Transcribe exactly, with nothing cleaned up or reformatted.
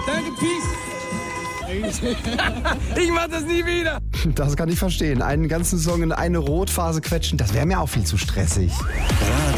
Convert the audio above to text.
Danke, Peace. Ich mach das nie wieder. Das kann ich verstehen. Einen ganzen Song in eine Rotphase quetschen, das wäre mir auch viel zu stressig.